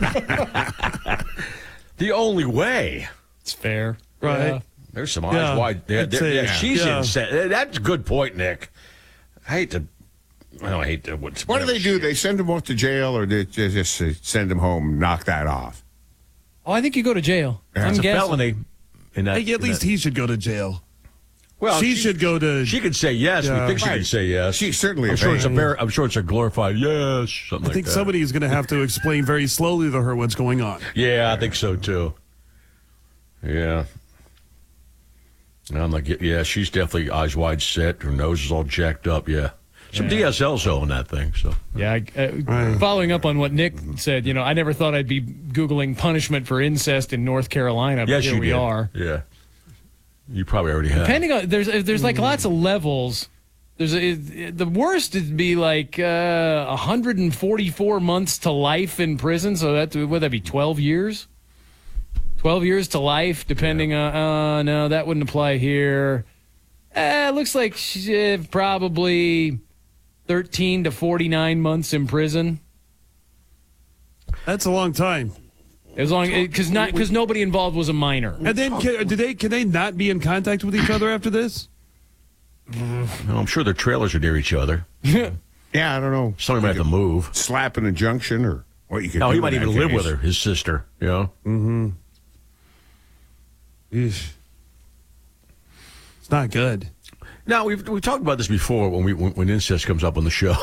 The only way. It's fair. Right. Yeah. There's some eyes wide. She's insane. That's a good point, Nick. I don't hate to. What do they do? They send him off to jail, or they just send him home, knock that off? Oh, I think you go to jail. It's a felony. At least he should go to jail. Well, she should go to. She could say yes. Yeah. We think she could say yes. She certainly. I'm sure it's a glorified yes. Something I think like that. somebody's going to have to explain very slowly to her what's going on. Yeah, I think so too. Yeah. And I'm like, yeah, she's definitely eyes wide set. Her nose is all jacked up. Yeah. Some DSL's on that thing. So yeah. Following up on what Nick said, I never thought I'd be Googling punishment for incest in North Carolina. But yes, here we are. Yeah. You probably already have. Depending on there's like lots of levels. The worst would be like 144 months to life in prison. So would that be 12 years? 12 years to life, depending on. No, that wouldn't apply here. It looks like probably 13 to 49 months in prison. That's a long time. As long because nobody involved was a minor. And then can they not be in contact with each other after this? No, I'm sure their trailers are near each other. Yeah, I don't know. Somebody might have to move. Slap an injunction or what you could. No, do he might in even that live case. with her, his sister. Mm-hmm. It's not good. Now we've talked about this before when incest comes up on the show.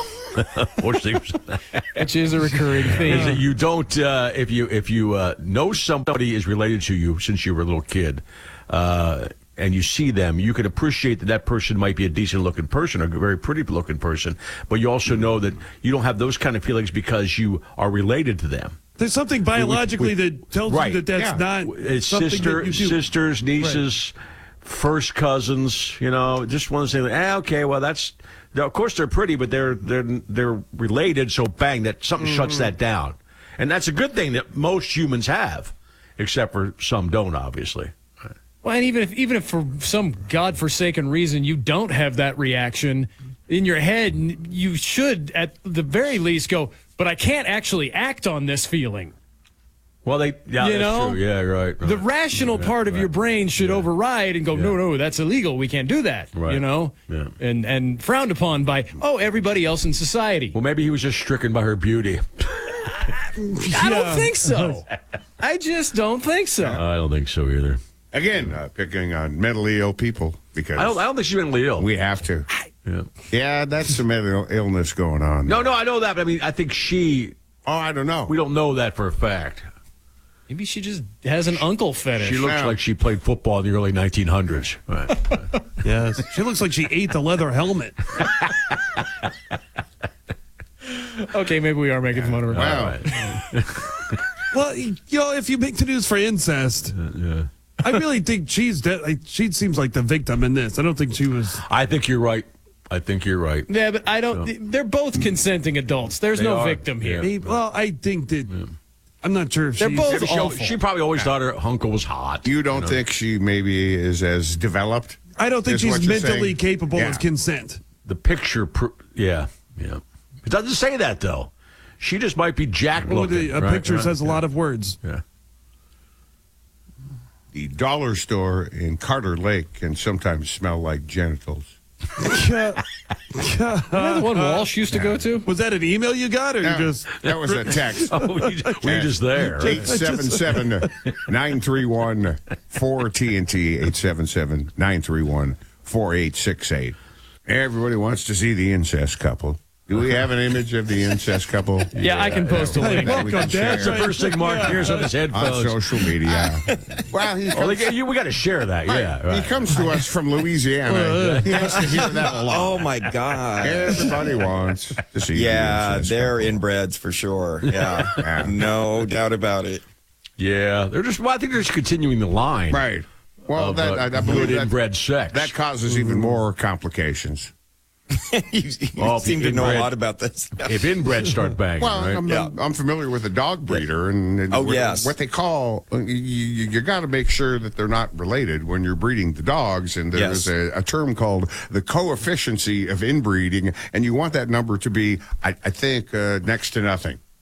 Which is a recurring theme. Is that you don't if you know somebody is related to you since you were a little kid, and you see them, you can appreciate that person might be a decent looking person or a very pretty looking person, but you also know that you don't have those kind of feelings because you are related to them. There's something biologically that tells you that's not it's something that you do. sisters, nieces. Right. First cousins, just want to say, okay, well, of course they're pretty, but they're related, so bang, that something shuts that down. And that's a good thing that most humans have, except for some don't, obviously. Well, and even if for some godforsaken reason you don't have that reaction, in your head, you should, at the very least, go, but I can't actually act on this feeling. Well, that's true. Yeah, right. The rational part of your brain should override and go, no, that's illegal. We can't do that. Right. Yeah. And frowned upon by everybody else in society. Well, maybe he was just stricken by her beauty. I don't think so. I just don't think so. I don't think so either. Again, picking on mentally ill people because I don't think she's mentally ill. We have to. Yeah, that's some mental illness going on. No, I know that, but I think she. Oh, I don't know. We don't know that for a fact. Maybe she just has an uncle fetish. She looks like she played football in the early 1900s. Right. Yes. She looks like she ate the leather helmet. Okay, maybe we are making fun of her. Wow. Right. Well, if you make the news for incest, I really think she seems like the victim in this. I don't think she was. I think you're right. Yeah, but I don't. They're both consenting adults. There's no victim here. Well, I think that. I'm not sure if they're both awful. She probably always thought her uncle was hot. You don't think she maybe is as developed? I don't think she's mentally capable of consent. The picture, yeah. It doesn't say that, though. She just might be jacked looking. A picture says a lot of words. Yeah. The dollar store in Carter Lake can sometimes smell like genitals. Isn't that the one Walsh used to go to? Was that an email you got, or you just? That was a text. Were you just there? 877-931-4TNT. 877-931-4868. Everybody wants to see the incest couple. Do we have an image of the incest couple? Yeah, I can post a link. That's the first thing Mark hears on his headphones. On social media. Well, we got to share that. Right. Yeah, right. He comes to us from Louisiana. He has to hear that a lot. Oh, my God. Everybody wants to see the they're inbreds for sure. Yeah. No doubt about it. Yeah, I think they're just continuing the line. Right. Well, I believe good inbred sex. That causes even more complications. you seem to know a lot about this. If inbred start banging, well, I'm familiar with a dog breeder, and what they call you got to make sure that they're not related when you're breeding the dogs, and there's a term called the coefficient of inbreeding, and you want that number to be, I think, next to nothing.